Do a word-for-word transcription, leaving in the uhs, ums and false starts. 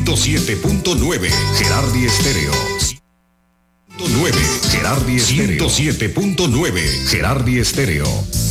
ciento siete punto nueve, Gerardi Estéreo. ciento nueve, Gerardi Estéreo. ciento siete punto nueve, Gerardi Estéreo.